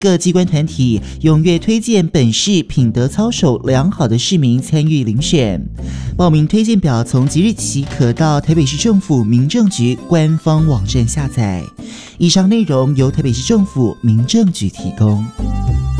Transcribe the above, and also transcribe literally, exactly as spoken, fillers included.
各机关团体踊跃推荐本市品德操守良好的市民参与遴选。报名推荐表从即日起可到台北市政府民政局官方网站下载。以上内容由台北市政府民政局提供。